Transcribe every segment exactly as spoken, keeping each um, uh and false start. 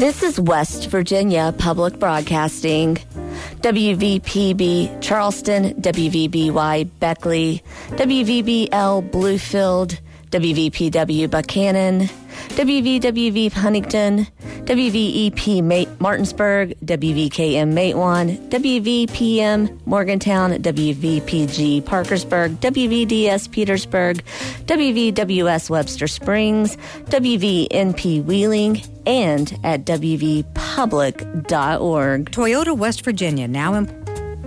This is West Virginia Public Broadcasting. W V P B Charleston, W V B Y Beckley, W V B L Bluefield, W V P W Buchanan, W V W V Huntington, W V E P Martinsburg, W V K M Matewan, W V P M Morgantown, W V P G Parkersburg, W V D S Petersburg, W V W S Webster Springs, W V N P Wheeling, and at W V public dot org. Toyota West Virginia now in...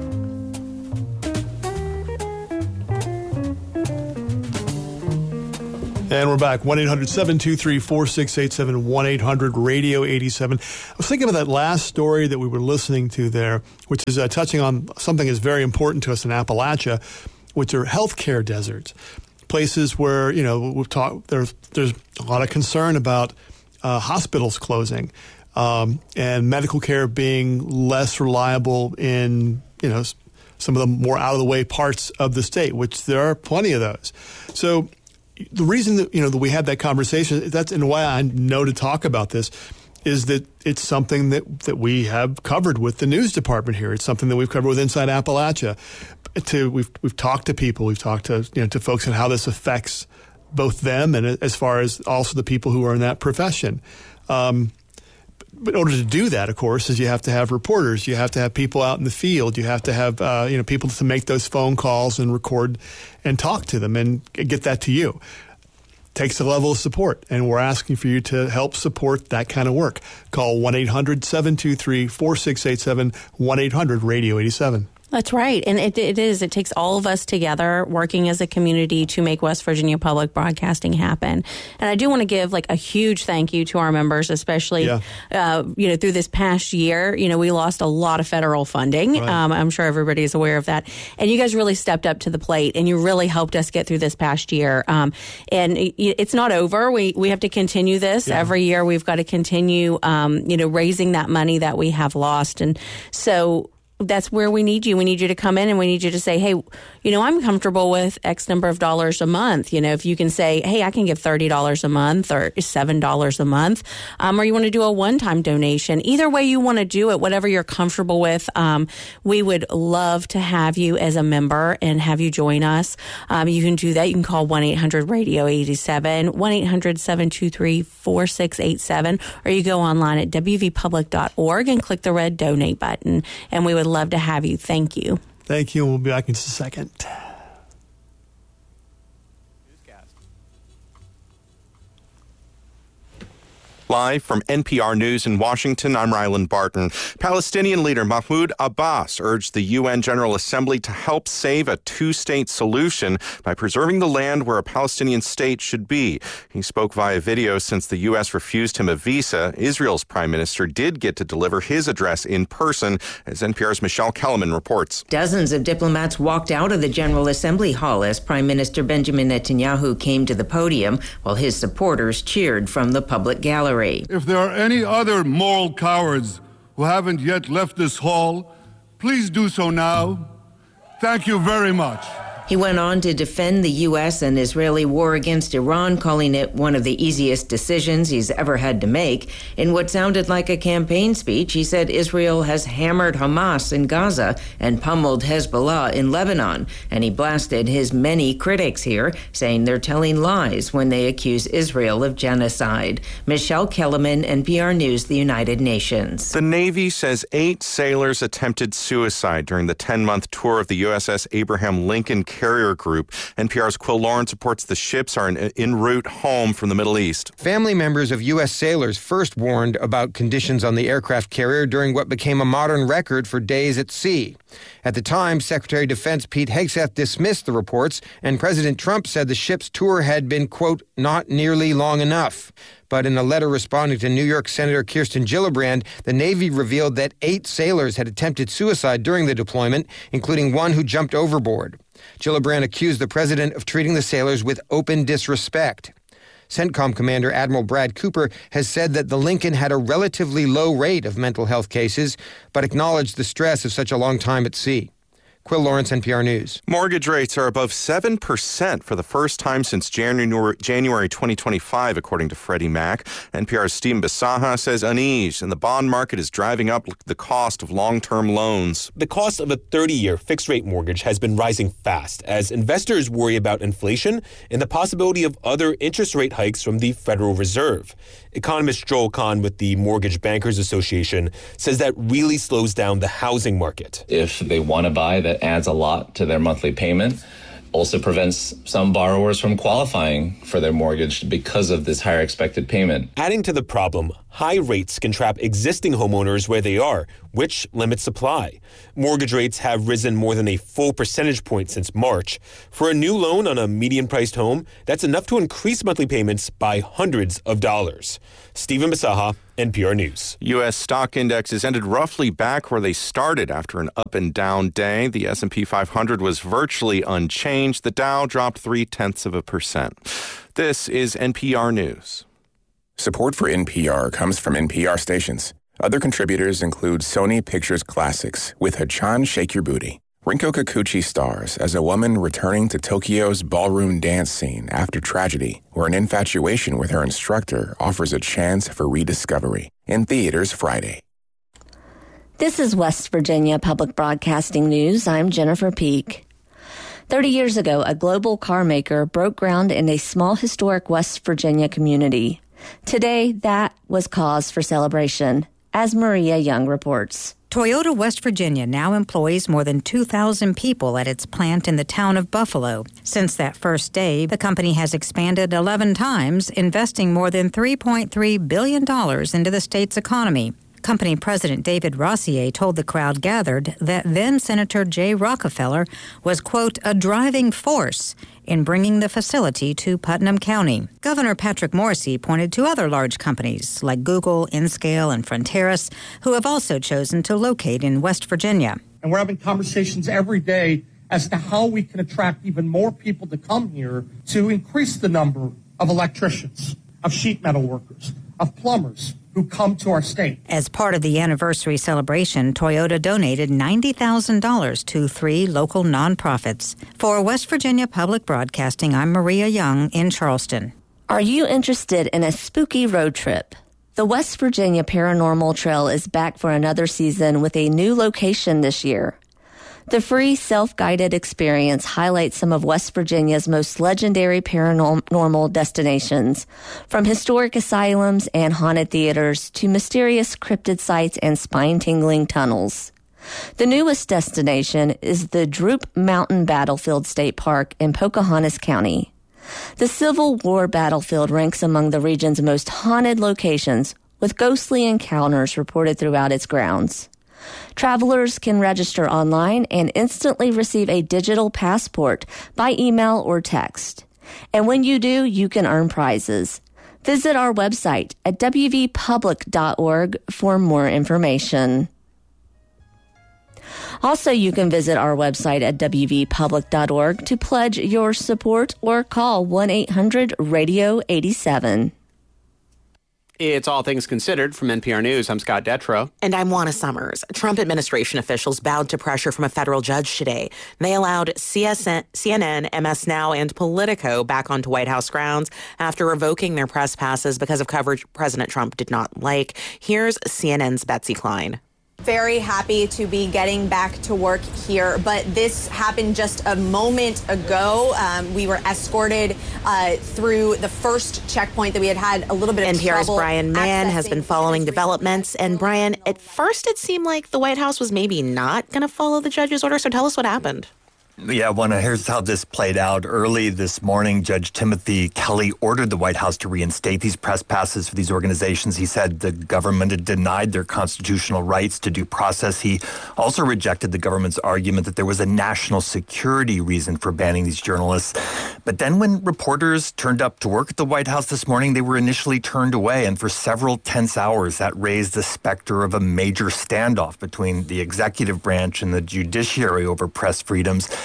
And we're back. one eight hundred seven two three four six eight seven, one eight hundred radio eighty-seven. I was thinking about that last story that we were listening to there, which is uh, touching on something that's very important to us in Appalachia, which are healthcare deserts. Places where, you know, we've talked, there's, there's a lot of concern about uh, hospitals closing um, and medical care being less reliable in, you know, some of the more out-of-the-way parts of the state, which there are plenty of those. So the reason that, you know, that we had that conversation, that's in why I know to talk about this, is that it's something that, that we have covered with the news department here. It's something that we've covered with Inside Appalachia. To we've we've talked to people, we've talked to you know to folks and how this affects both them and as far as also the people who are in that profession. Um, but in order to do that, of course, is you have to have reporters, you have to have people out in the field, you have to have uh, you know people to make those phone calls and record and talk to them and get that to you. Takes a level of support, and we're asking for you to help support that kind of work. Call one eight hundred seven two three four six eight seven, one eight hundred radio eighty-seven. That's right. And it, it is. It takes all of us together working as a community to make West Virginia Public Broadcasting happen. And I do want to give like a huge thank you to our members, especially, yeah. uh, you know, through this past year. You know, we lost a lot of federal funding. Right. Um, I'm sure everybody is aware of that. And you guys really stepped up to the plate and you really helped us get through this past year. Um, and it, it's not over. We, we have to continue this. Yeah. Every year we've got to continue, um, you know, raising that money that we have lost. And so that's where we need you. We need you to come in and we need you to say, hey, you know, I'm comfortable with X number of dollars a month. You know, if you can say, hey, I can give thirty dollars a month or seven dollars a month, um, or you want to do a one-time donation. Either way you want to do it, whatever you're comfortable with, um, we would love to have you as a member and have you join us. Um, you can do that. You can call one eight hundred radio eighty-seven, one eight hundred seven two three four six eight seven, or you go online at w v public dot org and click the red donate button, and we would love to have you. Thank you. Thank you. We'll be back in just a second. Live from N P R News in Washington, I'm Ryland Barton. Palestinian leader Mahmoud Abbas urged the U N General Assembly to help save a two-state solution by preserving the land where a Palestinian state should be. He spoke via video since the U S refused him a visa. Israel's prime minister did get to deliver his address in person, as N P R's Michelle Kellerman reports. Dozens of diplomats walked out of the General Assembly hall as Prime Minister Benjamin Netanyahu came to the podium, while his supporters cheered from the public gallery. If there are any other moral cowards who haven't yet left this hall, please do so now. Thank you very much. He went on to defend the U S and Israeli war against Iran, calling it one of the easiest decisions he's ever had to make. In what sounded like a campaign speech, he said Israel has hammered Hamas in Gaza and pummeled Hezbollah in Lebanon. And he blasted his many critics here, saying they're telling lies when they accuse Israel of genocide. Michelle Kellerman, N P R News, the United Nations. The Navy says eight sailors attempted suicide during the ten-month tour of the U S S Abraham Lincoln Carrier Group. N P R's Quill Lawrence reports the ships are en route home from the Middle East. Family members of U S sailors first warned about conditions on the aircraft carrier during what became a modern record for days at sea. At the time, Secretary of Defense Pete Hegseth dismissed the reports, and President Trump said the ship's tour had been, quote, not nearly long enough. But in a letter responding to New York Senator Kirsten Gillibrand, the Navy revealed that eight sailors had attempted suicide during the deployment, including one who jumped overboard. Gillibrand accused the president of treating the sailors with open disrespect. CENTCOM Commander Admiral Brad Cooper has said that the Lincoln had a relatively low rate of mental health cases, but acknowledged the stress of such a long time at sea. Quill Lawrence, N P R News. Mortgage rates are above seven percent for the first time since January, January twenty twenty-five, according to Freddie Mac. N P R's Stephen Bisaha says unease in the bond market is driving up the cost of long-term loans. The cost of a thirty-year fixed-rate mortgage has been rising fast as investors worry about inflation and the possibility of other interest rate hikes from the Federal Reserve. Economist Joel Kahn with the Mortgage Bankers Association says that really slows down the housing market. If they want to buy, that adds a lot to their monthly payment. Also prevents some borrowers from qualifying for their mortgage because of this higher expected payment. Adding to the problem, high rates can trap existing homeowners where they are, which limits supply. Mortgage rates have risen more than a full percentage point since March. For a new loan on a median-priced home, that's enough to increase monthly payments by hundreds of dollars. Stephen Bisaha, N P R News. U S stock indexes ended roughly back where they started after an up and down day. The S and P five hundred was virtually unchanged. The Dow dropped three-tenths of a percent. This is N P R News. Support for N P R comes from N P R stations. Other contributors include Sony Pictures Classics with Hachan Shake Your Booty. Rinko Kikuchi stars as a woman returning to Tokyo's ballroom dance scene after tragedy, where an infatuation with her instructor offers a chance for rediscovery. In theaters Friday. This is West Virginia Public Broadcasting News. I'm Jennifer Peak. Thirty years ago, a global car maker broke ground in a small historic West Virginia community. Today, that was cause for celebration, as Maria Young reports. Toyota West Virginia now employs more than two thousand people at its plant in the town of Buffalo. Since that first day, the company has expanded eleven times, investing more than three point three billion dollars into the state's economy. Company President David Rossier told the crowd gathered that then-Senator Jay Rockefeller was, quote, a driving force in bringing the facility to Putnam County. Governor Patrick Morrisey pointed to other large companies like Google, Inscale, and Fronteras, who have also chosen to locate in West Virginia. And we're having conversations every day as to how we can attract even more people to come here to increase the number of electricians, of sheet metal workers, of plumbers who come to our state. As part of the anniversary celebration, Toyota donated ninety thousand dollars to three local nonprofits. For West Virginia Public Broadcasting, I'm Maria Young in Charleston. Are you interested in a spooky road trip? The West Virginia Paranormal Trail is back for another season with a new location this year. The free self-guided experience highlights some of West Virginia's most legendary paranormal destinations, from historic asylums and haunted theaters to mysterious cryptid sites and spine-tingling tunnels. The newest destination is the Droop Mountain Battlefield State Park in Pocahontas County. The Civil War battlefield ranks among the region's most haunted locations, with ghostly encounters reported throughout its grounds. Travelers can register online and instantly receive a digital passport by email or text. And when you do, you can earn prizes. Visit our website at w v public dot org for more information. Also, you can visit our website at w v public dot org to pledge your support or call one eight hundred radio eighty-seven. It's All Things Considered from N P R News. I'm Scott Detrow. And I'm Juana Summers. Trump administration officials bowed to pressure from a federal judge today. They allowed C N N, M S Now, and Politico back onto White House grounds after revoking their press passes because of coverage President Trump did not like. Here's C N N's Betsy Klein. Very happy to be getting back to work here, but this happened just a moment ago. Um, we were escorted uh, through the first checkpoint that we had had a little bit of N P R's trouble Brian Mann has been following developments. And Brian, at first it seemed like the White House was maybe not going to follow the judge's order. So tell us what happened. Yeah, Juana, here's how this played out. Early this morning, Judge Timothy Kelly ordered the White House to reinstate these press passes for these organizations. He said the government had denied their constitutional rights to due process. He also rejected the government's argument that there was a national security reason for banning these journalists. But then when reporters turned up to work at the White House this morning, they were initially turned away. And for several tense hours, that raised the specter of a major standoff between the executive branch and the judiciary over press freedoms.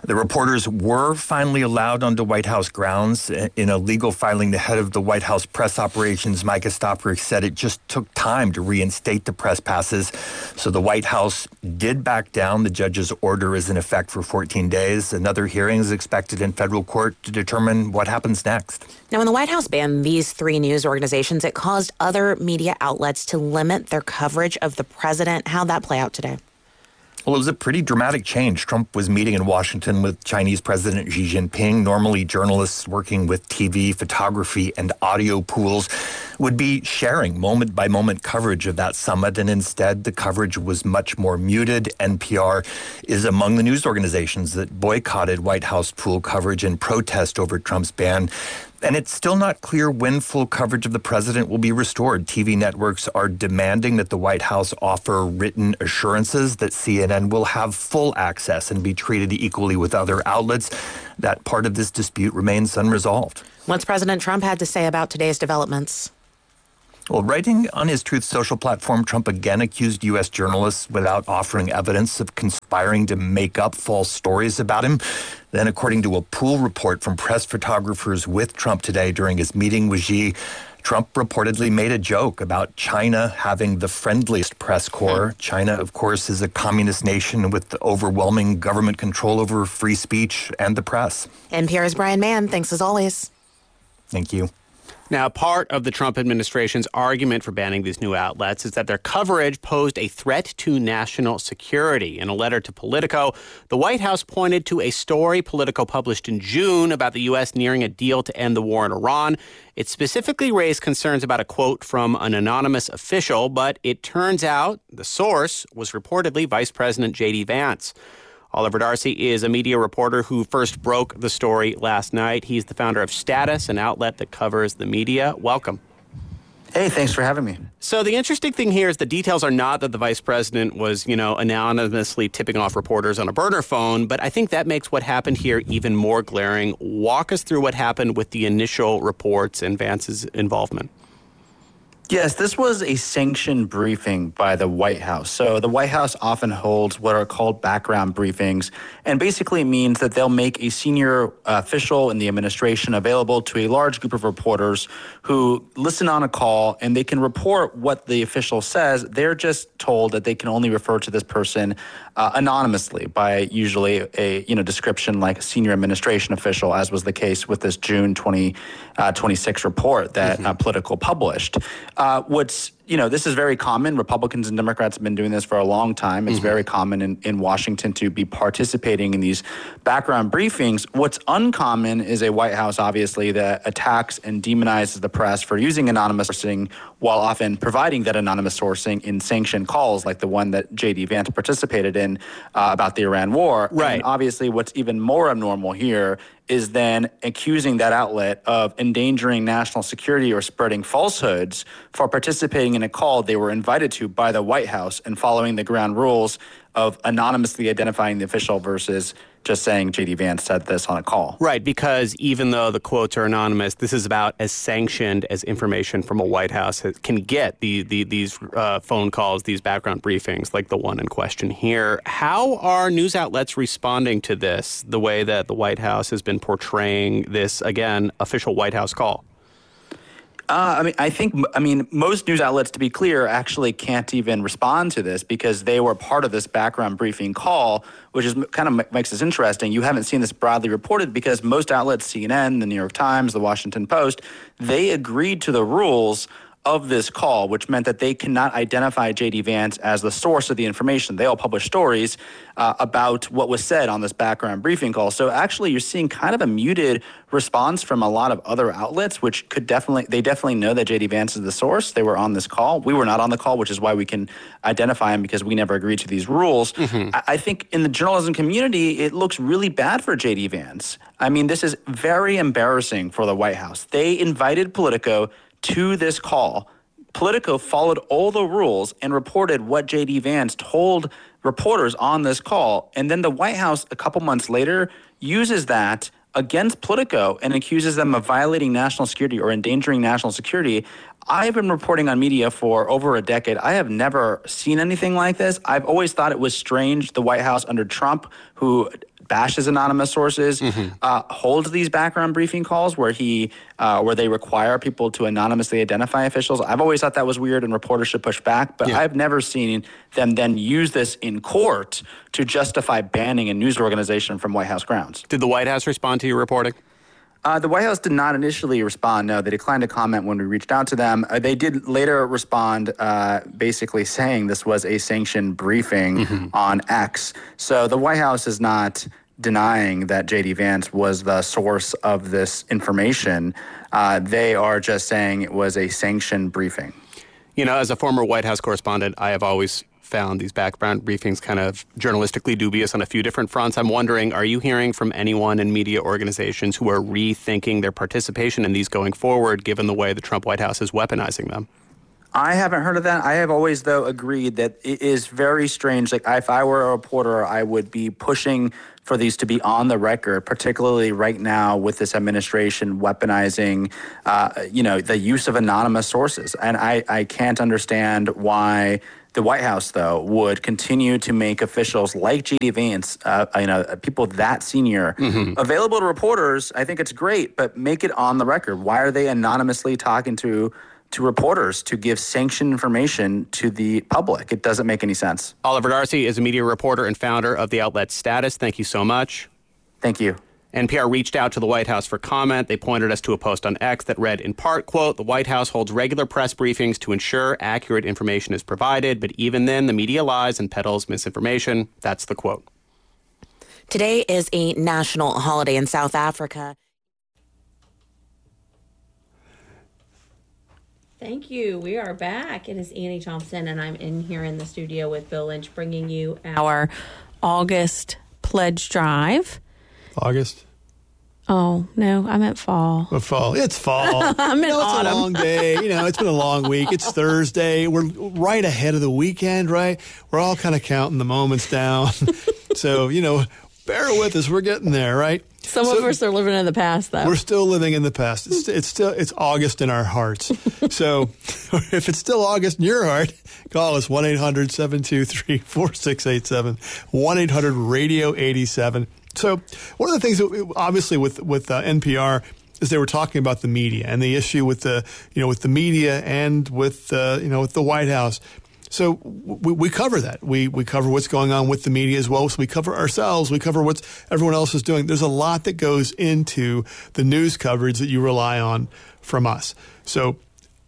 The reporters were finally allowed onto White House grounds. In a legal filing, the head of the White House press operations, Micah Stopper, said it just took time to reinstate the press passes. So the White House did back down. The judge's order is in effect for fourteen days. Another hearing is expected in federal court to determine what happens next. Now, when the White House banned these three news organizations, it caused other media outlets to limit their coverage of the president. How'd that play out today? Well, it was a pretty dramatic change. Trump was meeting in Washington with Chinese President Xi Jinping. Normally, journalists working with T V, photography, and audio pools would be sharing moment-by-moment coverage of that summit, and instead, the coverage was much more muted. N P R is among the news organizations that boycotted White House pool coverage in protest over Trump's ban. And it's still not clear when full coverage of the president will be restored. T V networks are demanding that the White House offer written assurances that C N N will have full access and be treated equally with other outlets. That part of this dispute remains unresolved. What's President Trump had to say about today's developments? Well, writing on his Truth Social platform, Trump again accused U S journalists without offering evidence of conspiring to make up false stories about him. Then, according to a pool report from press photographers with Trump today during his meeting with Xi, Trump reportedly made a joke about China having the friendliest press corps. China, of course, is a communist nation with overwhelming government control over free speech and the press. N P R's Brian Mann, thanks as always. Thank you. Now, part of the Trump administration's argument for banning these new outlets is that their coverage posed a threat to national security. In a letter to Politico, the White House pointed to a story Politico published in June about the U S nearing a deal to end the war in Iran. It specifically raised concerns about a quote from an anonymous official, but it turns out the source was reportedly Vice President J D Vance. Oliver Darcy is a media reporter who first broke the story last night. He's the founder of Status, an outlet that covers the media. Welcome. Hey, thanks for having me. So the interesting thing here is the details are not that the vice president was, you know, anonymously tipping off reporters on a burner phone, but I think that makes what happened here even more glaring. Walk us through what happened with the initial reports and Vance's involvement. Yes, this was a sanctioned briefing by the White House. So the White House often holds what are called background briefings, and basically means that they'll make a senior official in the administration available to a large group of reporters who listen on a call, and they can report what the official says. They're just told that they can only refer to this person uh, anonymously by usually a you know description like senior administration official, as was the case with this June twenty twenty-six report that mm-hmm. uh, Politico published. Uh, what's, you know, this is very common. Republicans and Democrats have been doing this for a long time. It's mm-hmm. very common in, in Washington to be participating in these background briefings. What's uncommon is a White House, obviously, that attacks and demonizes the press for using anonymous sourcing while often providing that anonymous sourcing in sanctioned calls like the one that J D Vance participated in uh, about the Iran war. Right. And obviously, what's even more abnormal here is then accusing that outlet of endangering national security or spreading falsehoods for participating in a call they were invited to by the White House and following the ground rules of anonymously identifying the official versus just saying J D Vance said this on a call. Right, because even though the quotes are anonymous, this is about as sanctioned as information from a White House can get, the, the, these uh, phone calls, these background briefings, like the one in question here. How are news outlets responding to this, the way that the White House has been portraying this, again, official White House call? Uh, I mean, I think, I mean, most news outlets, to be clear, actually can't even respond to this because they were part of this background briefing call, which is kind of makes this interesting. You haven't seen this broadly reported because most outlets, C N N, the New York Times, the Washington Post, they agreed to the rules of this call, which meant that they cannot identify J D Vance as the source of the information. They all publish stories uh, about what was said on this background briefing call. So actually, you're seeing kind of a muted response from a lot of other outlets, which could definitely, they definitely know that J D Vance is the source. They were on this call. We were not on the call, which is why we can identify him because we never agreed to these rules. Mm-hmm. I, I think in the journalism community, it looks really bad for J D Vance. I mean, this is very embarrassing for the White House. They invited Politico to this call. Politico followed all the rules and reported what J D Vance told reporters on this call. And then the White House, a couple months later, uses that against Politico and accuses them of violating national security or endangering national security. I've been reporting on media for over a decade. I have never seen anything like this. I've always thought it was strange the White House under Trump, who bashes anonymous sources, mm-hmm. uh, holds these background briefing calls where he, uh, where they require people to anonymously identify officials. I've always thought that was weird and reporters should push back, but yeah. I've never seen them then use this in court to justify banning a news organization from White House grounds. Did the White House respond to your reporting? Uh, the White House did not initially respond. No, they declined to comment when we reached out to them. Uh, they did later respond, uh, basically saying this was a sanctioned briefing mm-hmm. on X. So the White House is not denying that J D. Vance was the source of this information. Uh, they are just saying it was a sanctioned briefing. You know, as a former White House correspondent, I have always found these background briefings kind of journalistically dubious on a few different fronts. I'm wondering, are you hearing from anyone in media organizations who are rethinking their participation in these going forward, given the way the Trump White House is weaponizing them? I haven't heard of that. I have always, though, agreed that it is very strange. Like, if I were a reporter, I would be pushing for these to be on the record, particularly right now with this administration weaponizing, uh, you know, the use of anonymous sources. And I, I can't understand why the White House, though, would continue to make officials like J D. Vance, uh, you know, people that senior, mm-hmm. available to reporters. I think it's great, but make it on the record. Why are they anonymously talking to to reporters to give sanctioned information to the public? It doesn't make any sense. Oliver Darcy is a media reporter and founder of the outlet Status. Thank you so much. Thank you. N P R reached out to the White House for comment. They pointed us to a post on X that read, in part, quote, the White House holds regular press briefings to ensure accurate information is provided, but even then the media lies and peddles misinformation. That's the quote. Today is a national holiday in South Africa. Thank you. We are back. It is Annie Thompson, and I'm in here in the studio with Bill Lynch, bringing you our August pledge drive. August? Oh, no, I meant fall. But fall. It's fall. I meant you know, it's autumn. a long day. You know, it's been a long week. It's Thursday. We're right ahead of the weekend, right? We're all kind of counting the moments down. So, you know, bear with us. We're getting there, right? Some so, of us are living in the past, though. We're still living in the past. It's, it's still it's August in our hearts. So if it's still August in your heart, call us one eight hundred seven two three four six eight seven, one eight hundred radio eighty-seven. So one of the things that obviously with with uh, N P R is they were talking about the media and the issue with the you know with the media and with uh, you know with the White House. So we, we cover that. We we cover what's going on with the media as well. So we cover ourselves. We cover what everyone else is doing. There's a lot that goes into the news coverage that you rely on from us. So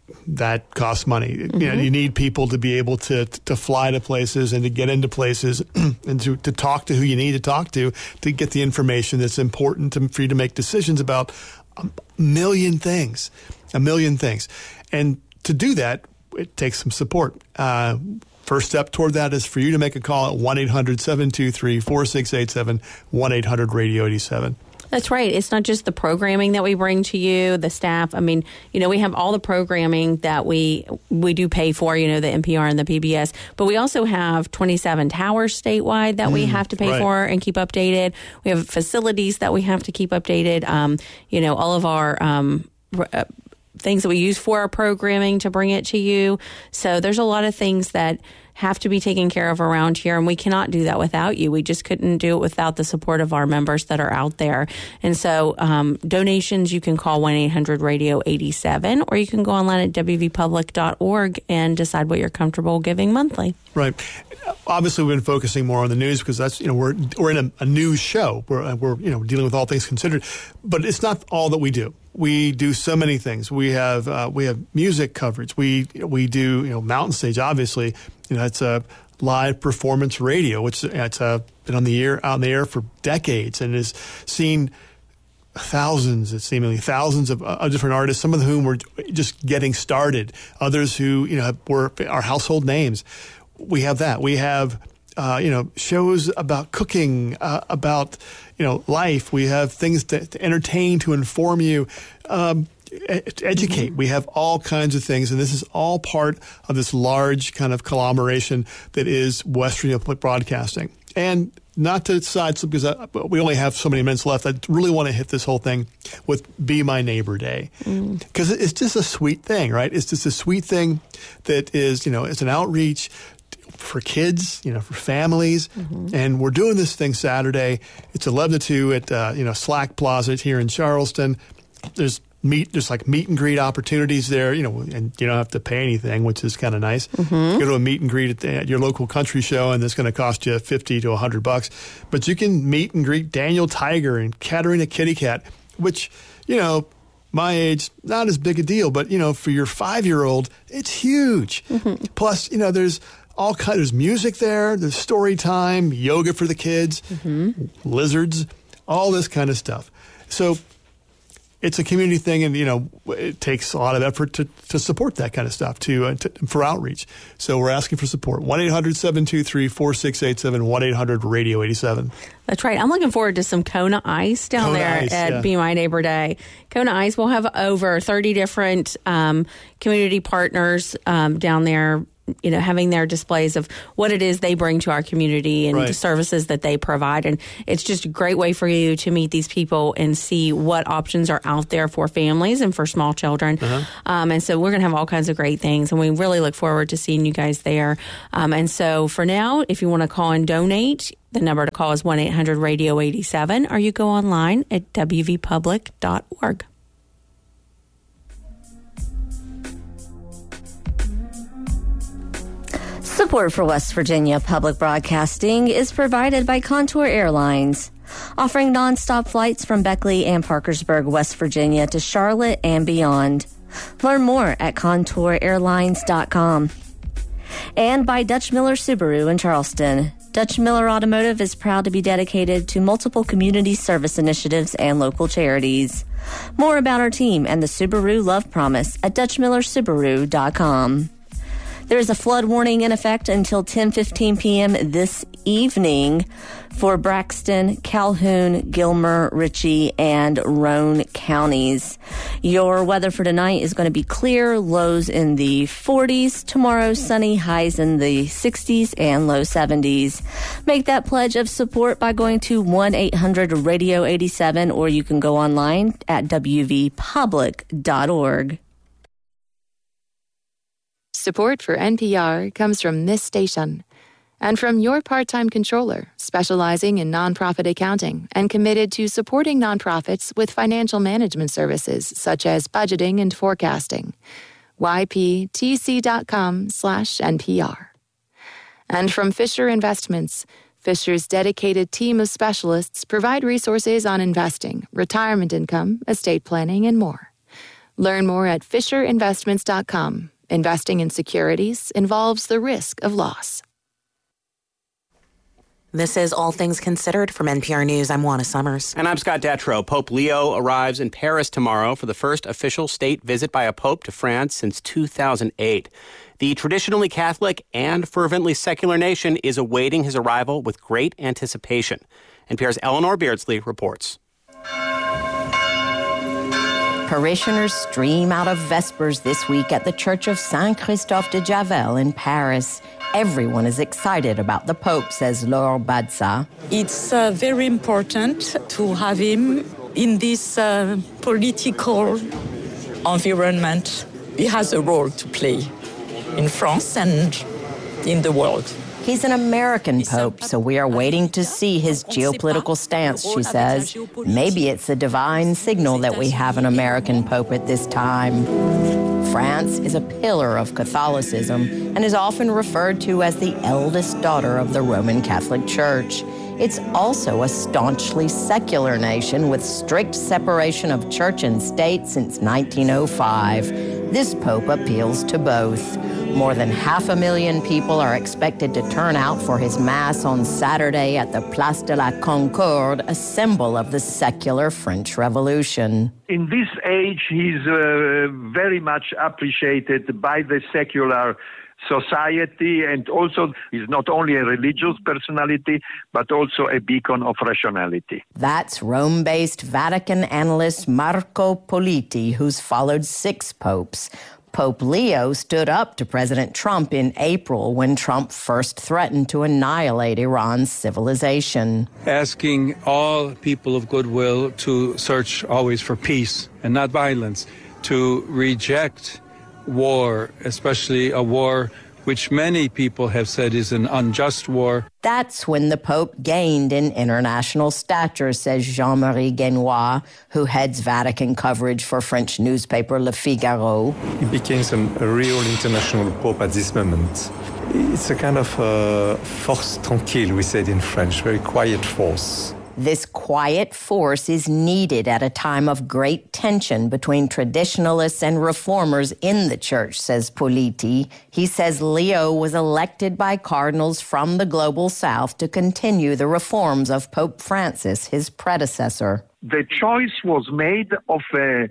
that costs money. Mm-hmm. You know, you need people to be able to to fly to places and to get into places and to, to talk to who you need to talk to to get the information that's important to, for you to make decisions about a million things, a million things. And to do that, it takes some support. Uh, first step toward that is for you to make a call at one eight hundred seven two three four six eight seven, one eight hundred radio eighty-seven. That's right. It's not just the programming that we bring to you, the staff. I mean, you know, we have all the programming that we we do pay for, you know, the N P R and the P B S. But we also have twenty-seven towers statewide that mm, we have to pay right. for and keep updated. We have facilities that we have to keep updated. Um, you know, all of our um, uh, things that we use for our programming to bring it to you. So there's a lot of things that have to be taken care of around here, and we cannot do that without you. We just couldn't do it without the support of our members that are out there. And so um, donations, you can call one eight hundred radio eighty-seven, or you can go online at w v public dot org and decide what you're comfortable giving monthly. Right. Obviously, we've been focusing more on the news because that's, you know, we're we're in a, a news show. We're, we're, you know, dealing with all things considered. But it's not all that we do. We do so many things. We have uh, we have music coverage. We we do, you know, Mountain Stage, obviously. You know, it's a live performance radio, which it's uh, been on the air, out in the air for decades and has seen thousands, seemingly thousands of uh, different artists, some of whom were just getting started, others who, you know, were our household names. We have that. We have, uh, you know, shows about cooking, uh, about, you know, life. We have things to, to entertain, to inform you, um, to educate. We have all kinds of things, and this is all part of this large kind of conglomeration that is West Virginia Public Broadcasting. And not to side, because I, we only have so many minutes left, I really want to hit this whole thing with Be My Neighbor Day. Because mm. it's just a sweet thing, right? It's just a sweet thing that is, you know, it's an outreach for kids, you know, for families. Mm-hmm. And we're doing this thing Saturday. It's eleven to two at, uh, you know, Slack Plaza here in Charleston. There's meet, there's like meet and greet opportunities there, you know, and you don't have to pay anything, which is kind of nice. Mm-hmm. Go to a meet and greet at, the, at your local country show, and it's going to cost you fifty to a hundred bucks. But you can meet and greet Daniel Tiger and Katerina Kitty Cat, which, you know, my age, not as big a deal, but, you know, for your five-year-old, it's huge. Mm-hmm. Plus, you know, there's all kind, there's music there, there's story time, yoga for the kids, mm-hmm. lizards, all this kind of stuff. So it's a community thing, and, you know, it takes a lot of effort to, to support that kind of stuff, to, uh, to for outreach. So we're asking for support. one eight hundred seven two three four six eight seven, one eight hundred radio eighty-seven. That's right. I'm looking forward to some Kona Ice down Kona there Ice, at yeah. Be My Neighbor Day. Kona Ice will have over thirty different um, community partners um, down there, you know, having their displays of what it is they bring to our community and right. the services that they provide. And it's just a great way for you to meet these people and see what options are out there for families and for small children. Uh-huh. Um, and so we're going to have all kinds of great things, and we really look forward to seeing you guys there. Um, and so for now, if you want to call and donate, the number to call is one eight hundred radio eighty-seven, or you go online at w v public dot org. Support for West Virginia Public Broadcasting is provided by Contour Airlines, offering nonstop flights from Beckley and Parkersburg, West Virginia to Charlotte and beyond. Learn more at contour airlines dot com. And by Dutch Miller Subaru in Charleston. Dutch Miller Automotive is proud to be dedicated to multiple community service initiatives and local charities. More about our team and the Subaru Love Promise at dutch miller subaru dot com. There is a flood warning in effect until ten fifteen p.m. this evening for Braxton, Calhoun, Gilmer, Ritchie, and Roane counties. Your weather for tonight is going to be clear, lows in the forties. Tomorrow, sunny, highs in the sixties and low seventies. Make that pledge of support by going to one eight hundred radio eighty-seven, or you can go online at w v public dot org. Support for N P R comes from this station and from your part-time controller, specializing in nonprofit accounting and committed to supporting nonprofits with financial management services such as budgeting and forecasting. y p t c dot com slash N P R. And from Fisher Investments, Fisher's dedicated team of specialists provide resources on investing, retirement income, estate planning, and more. Learn more at fisher investments dot com. Investing in securities involves the risk of loss. This is All Things Considered from N P R News. I'm Juana Summers. And I'm Scott Detrow. Pope Leo arrives in Paris tomorrow for the first official state visit by a pope to France since two thousand eight. The traditionally Catholic and fervently secular nation is awaiting his arrival with great anticipation. N P R's Eleanor Beardsley reports. Parishioners stream out of Vespers this week at the Church of Saint Christophe de Javel in Paris. Everyone is excited about the Pope, says Laure Badza. It's uh, very important to have him in this uh, political environment. He has a role to play in France and in the world. He's an American pope, so we are waiting to see his geopolitical stance, she says. Maybe it's a divine signal that we have an American pope at this time. France is a pillar of Catholicism and is often referred to as the eldest daughter of the Roman Catholic Church. It's also a staunchly secular nation with strict separation of church and state since nineteen oh five. This pope appeals to both. More than half a million people are expected to turn out for his mass on Saturday at the Place de la Concorde, a symbol of the secular French Revolution. In this age, he's uh, very much appreciated by the secular society, and also is not only a religious personality, but also a beacon of rationality. That's Rome-based Vatican analyst Marco Politi, who's followed six popes. Pope Leo stood up to President Trump in April when Trump first threatened to annihilate Iran's civilization. Asking all people of goodwill to search always for peace and not violence, to reject war, especially a war which many people have said is an unjust war. That's when the Pope gained in international stature, says Jean-Marie Guénois, who heads Vatican coverage for French newspaper Le Figaro. He became some, a real international Pope at this moment. It's a kind of uh, force tranquille, we said in French, very quiet force. This quiet force is needed at a time of great tension between traditionalists and reformers in the church, says Politi. He says Leo was elected by cardinals from the global south to continue the reforms of Pope Francis, his predecessor. The choice was made of a,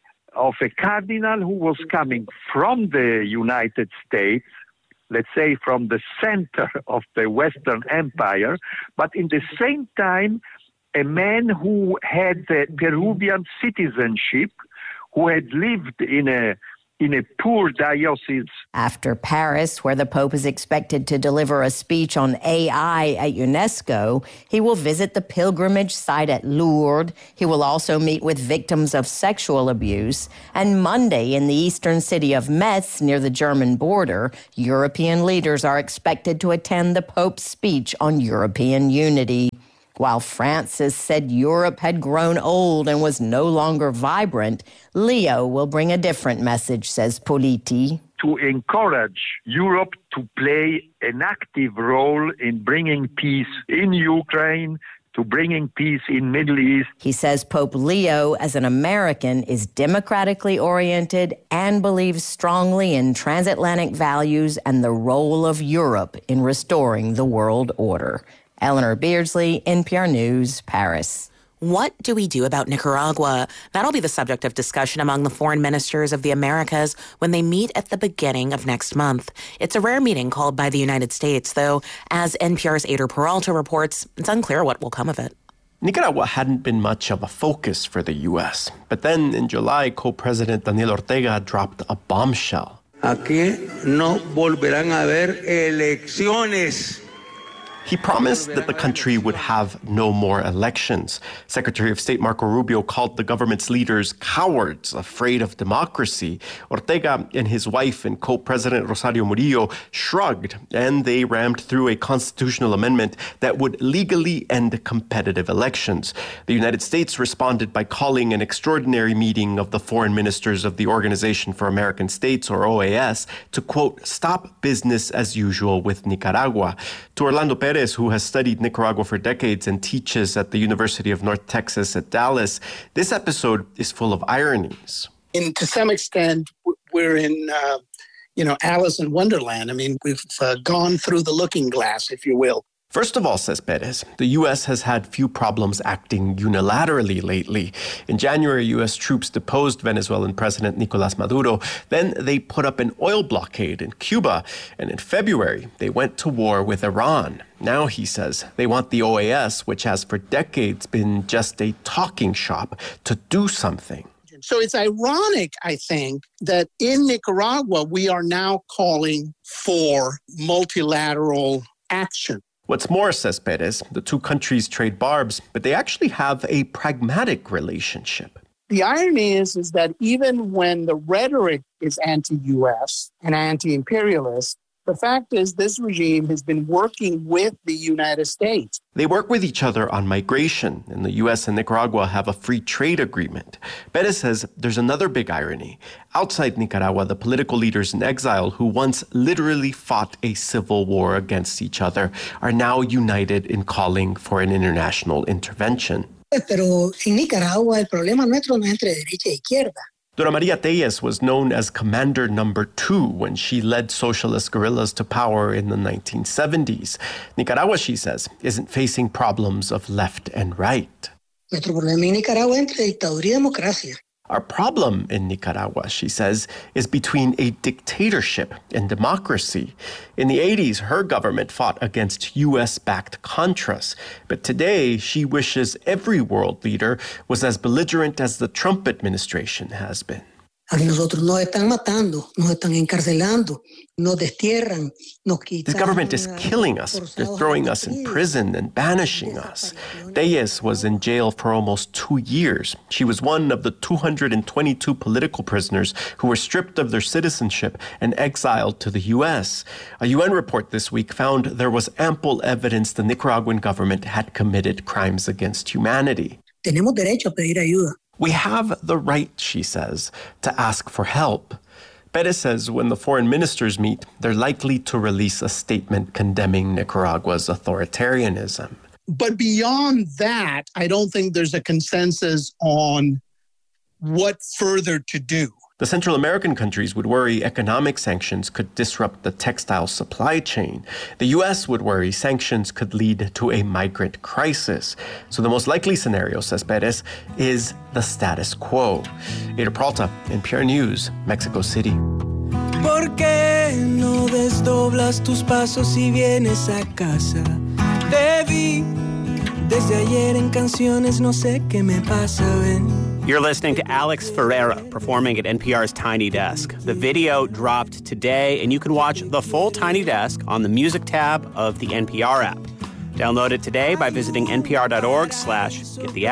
of a cardinal who was coming from the United States, let's say from the center of the Western Empire, but in the same time, a man who had the Peruvian citizenship, who had lived in a in a poor diocese. After Paris, where the Pope is expected to deliver a speech on A I at UNESCO, he will visit the pilgrimage site at Lourdes. He will also meet with victims of sexual abuse. And Monday, in the eastern city of Metz, near the German border, European leaders are expected to attend the Pope's speech on European unity. While Francis said Europe had grown old and was no longer vibrant, Leo will bring a different message, says Politi. To encourage Europe to play an active role in bringing peace in Ukraine, to bringing peace in Middle East. He says Pope Leo, as an American, is democratically oriented and believes strongly in transatlantic values and the role of Europe in restoring the world order. Eleanor Beardsley, N P R News, Paris. What do we do about Nicaragua? That'll be the subject of discussion among the foreign ministers of the Americas when they meet at the beginning of next month. It's a rare meeting called by the United States, though, as N P R's Ader Peralta reports, it's unclear what will come of it. Nicaragua hadn't been much of a focus for the U S. But then in July, co-president Daniel Ortega dropped a bombshell. Aquí no volverán a haber elecciones. He promised that the country would have no more elections. Secretary of State Marco Rubio called the government's leaders cowards, afraid of democracy. Ortega and his wife and co-president Rosario Murillo shrugged, and they rammed through a constitutional amendment that would legally end competitive elections. The United States responded by calling an extraordinary meeting of the foreign ministers of the Organization for American States, or O A S, to, quote, stop business as usual with Nicaragua. To Orlando Perez, who has studied Nicaragua for decades and teaches at the University of North Texas at Dallas, this episode is full of ironies. And to some extent, we're in, uh, you know, Alice in Wonderland. I mean, we've uh, gone through the looking glass, if you will. First of all, says Perez, the U S has had few problems acting unilaterally lately. In January, U S troops deposed Venezuelan President Nicolás Maduro. Then they put up an oil blockade in Cuba. And in February, they went to war with Iran. Now, he says, they want the O A S, which has for decades been just a talking shop, to do something. So it's ironic, I think, that in Nicaragua, we are now calling for multilateral action. What's more, says Perez, the two countries trade barbs, but they actually have a pragmatic relationship. The irony is, is that even when the rhetoric is anti-U S and anti-imperialist, the fact is this regime has been working with the United States. They work with each other on migration, and the U S and Nicaragua have a free trade agreement. Perez says there's another big irony. Outside Nicaragua, the political leaders in exile who once literally fought a civil war against each other are now united in calling for an international intervention. Pero en Nicaragua el problema nuestro no es entre derecha y izquierda. Dora Maria Tellez was known as Commander Number Two when she led socialist guerrillas to power in the nineteen seventies. Nicaragua, she says, isn't facing problems of left and right. Nuestro problema en Nicaragua es entre dictadura y democracia. Our problem in Nicaragua, she says, is between a dictatorship and democracy. In the eighties, her government fought against U S-backed Contras. But today, she wishes every world leader was as belligerent as the Trump administration has been. Aquí nosotros nos están matando, nos están encarcelando, nos destierran, nos quitan. This government is killing us. They're throwing us in prison and banishing us. Deyes was in jail for almost two years. She was one of the two hundred twenty-two political prisoners who were stripped of their citizenship and exiled to the U S. A U N report this week found there was ample evidence the Nicaraguan government had committed crimes against humanity. Tenemos derecho a pedir ayuda. We have the right, she says, to ask for help. Perez says when the foreign ministers meet, they're likely to release a statement condemning Nicaragua's authoritarianism. But beyond that, I don't think there's a consensus on what further to do. The Central American countries would worry economic sanctions could disrupt the textile supply chain. The U S would worry sanctions could lead to a migrant crisis. So the most likely scenario, says Perez, is the status quo. Ada Peralta, N P R News, Mexico City. ¿Por qué no desdoblas tus pasos y vienes a casa? Te vi desde ayer en canciones, no sé qué me pasa, ven. You're listening to Alex Ferreira performing at N P R's Tiny Desk. The video dropped today, and you can watch the full Tiny Desk on the music tab of the N P R app. Download it today by visiting npr.org slash get the app.